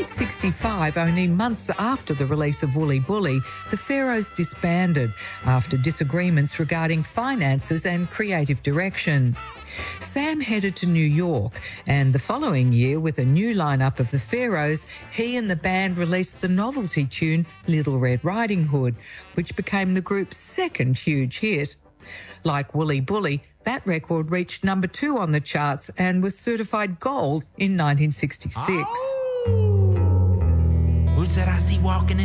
late 65, only months after the release of Woolly Bully, the Pharaohs disbanded after disagreements regarding finances and creative direction. Sam headed to New York, and the following year, with a new lineup of the Pharaohs, he and the band released the novelty tune Little Red Riding Hood, which became the group's second huge hit. Like Woolly Bully, that record reached number 2 on the charts and was certified gold in 1966. Oh. Who's that I see walking in?